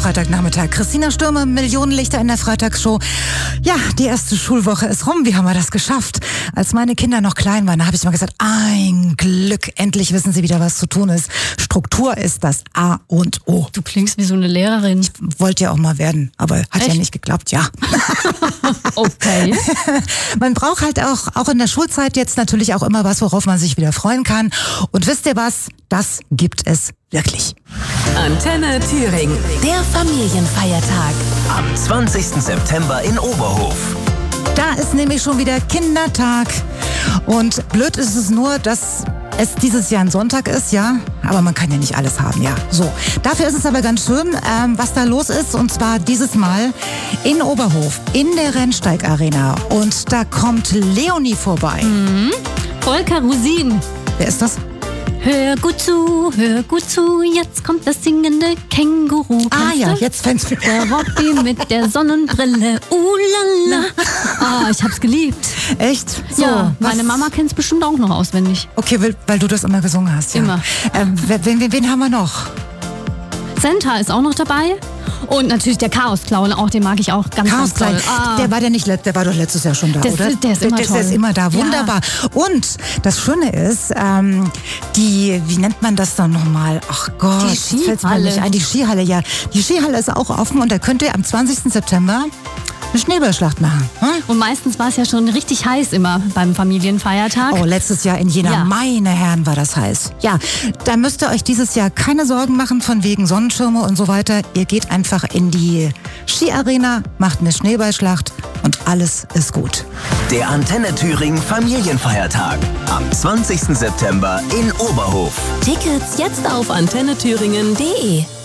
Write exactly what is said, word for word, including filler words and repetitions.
Freitagnachmittag. Christina Stürmer, Millionenlichter in der Freitagsshow. Ja, die erste Schulwoche ist rum. Wie haben wir das geschafft? Als meine Kinder noch klein waren, da habe ich mal gesagt, ein Glück, endlich wissen sie wieder, was zu tun ist. Struktur ist das A und O. Du klingst wie so eine Lehrerin. Ich wollte ja auch mal werden, aber hat Echt? ja nicht geklappt, ja. Okay. Man braucht halt auch, auch in der Schulzeit jetzt natürlich auch immer was, worauf man sich wieder freuen kann. Und wisst ihr was? Das gibt es wirklich. Antenne Thüringen, der Familienfeiertag. Am zwanzigsten September in Oberhof. Da ist nämlich schon wieder Kindertag. Und blöd ist es nur, dass es dieses Jahr ein Sonntag ist, ja. Aber man kann ja nicht alles haben, ja. So. Dafür ist es aber ganz schön, ähm, was da los ist. Und zwar dieses Mal in Oberhof, in der Rennsteigarena. Und da kommt Leonie vorbei. Mhm. Volker Rusin. Wer ist das? Hör gut zu, hör gut zu, jetzt kommt das singende Känguru. Ah Kennst ja, du? jetzt fängt's mir. Der Robby mit der Sonnenbrille, uh lala. Ah, ich hab's geliebt. Echt? So, Ja, was- meine Mama kennt's bestimmt auch noch auswendig. Okay, weil, weil du das immer gesungen hast, ja. Immer. Ähm, wen, wen, wen haben wir noch? Senta ist auch noch dabei. Und natürlich der Chaos-Clown, auch den mag ich auch ganz, Chaos ganz toll. Klein. Ah. Der war der nicht, let- der war doch letztes Jahr schon da, Der ist- oder? der ist immer der, der toll. ist immer da, Ja. wunderbar. Und das Schöne ist, ähm, die, wie nennt man das dann nochmal? Ach Gott, Die jetzt fällt's mir Skihalle. nicht ein. Die Skihalle, ja. Die Skihalle ist auch offen und da könnt ihr am zwanzigsten September eine Schneeballschlacht machen. Hm? Und meistens war es ja schon richtig heiß immer beim Familienfeiertag. Oh, letztes Jahr in Jena, Ja. meine Herren, war das heiß. Ja, da müsst ihr euch dieses Jahr keine Sorgen machen von wegen Sonnenschirme und so weiter. Ihr geht einfach in die Skiarena, macht eine Schneeballschlacht und alles ist gut. Der Antenne Thüringen Familienfeiertag. Am zwanzigsten September in Oberhof. Tickets jetzt auf antenne thüringen punkt de.